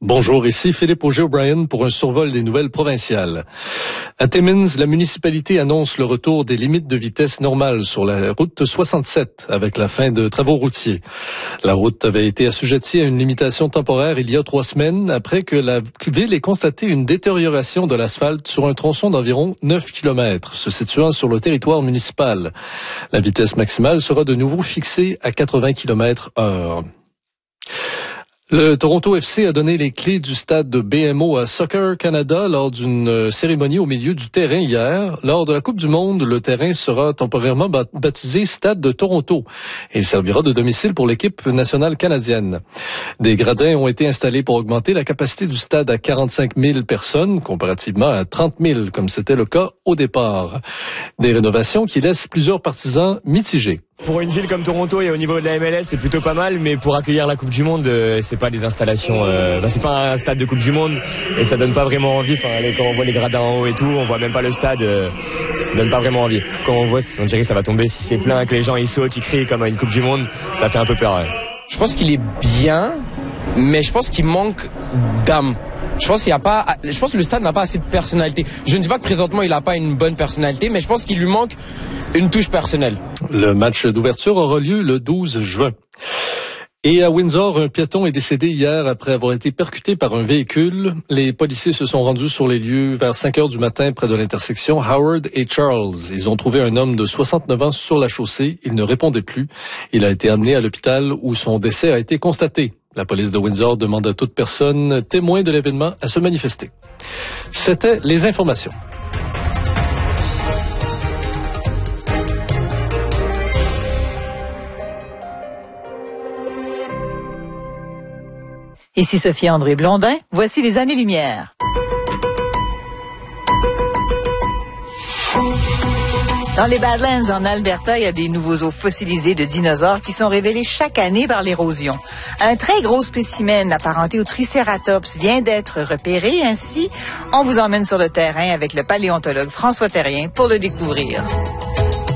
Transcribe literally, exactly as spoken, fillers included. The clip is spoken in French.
Bonjour, ici Philippe Auger-O'Brien pour un survol des nouvelles provinciales. À Timmins, la municipalité annonce le retour des limites de vitesse normales sur la route soixante-sept avec la fin de travaux routiers. La route avait été assujettie à une limitation temporaire il y a trois semaines après que la ville ait constaté une détérioration de l'asphalte sur un tronçon d'environ neuf kilomètres se situant sur le territoire municipal. La vitesse maximale sera de nouveau fixée à quatre-vingts kilomètres heure. Le Toronto F C a donné les clés du stade de B M O à Soccer Canada lors d'une cérémonie au milieu du terrain hier. Lors de la Coupe du Monde, le terrain sera temporairement baptisé Stade de Toronto et il servira de domicile pour l'équipe nationale canadienne. Des gradins ont été installés pour augmenter la capacité du stade à quarante-cinq mille personnes, comparativement à trente mille, comme c'était le cas au départ. Des rénovations qui laissent plusieurs partisans mitigés. Pour une ville comme Toronto et au niveau de la M L S, c'est plutôt pas mal, mais pour accueillir la Coupe du Monde, euh, c'est pas des installations, euh, bah, c'est pas un stade de Coupe du Monde et ça donne pas vraiment envie. Enfin, quand on voit les gradins en haut et tout, on voit même pas le stade, euh, ça donne pas vraiment envie. Quand on voit, on dirait que ça va tomber si c'est plein, que les gens ils sautent, ils crient comme à une Coupe du Monde, ça fait un peu peur. Ouais. Je pense qu'il est bien, mais je pense qu'il manque d'âme. Je pense qu'il y a pas, je pense que le stade n'a pas assez de personnalité. Je ne dis pas que présentement il n'a pas une bonne personnalité, mais je pense qu'il lui manque une touche personnelle. Le match d'ouverture aura lieu le douze juin. Et à Windsor, un piéton est décédé hier après avoir été percuté par un véhicule. Les policiers se sont rendus sur les lieux vers cinq heures du matin près de l'intersection Howard et Charles. Ils ont trouvé un homme de soixante-neuf ans sur la chaussée. Il ne répondait plus. Il a été amené à l'hôpital où son décès a été constaté. La police de Windsor demande à toute personne témoin de l'événement à se manifester. C'était les informations. Ici Sophie-André Blondin, voici les années-lumière. Dans les Badlands, en Alberta, il y a des nouveaux os fossilisés de dinosaures qui sont révélés chaque année par l'érosion. Un très gros spécimen apparenté au Triceratops vient d'être repéré. Ainsi, on vous emmène sur le terrain avec le paléontologue François Terrien pour le découvrir.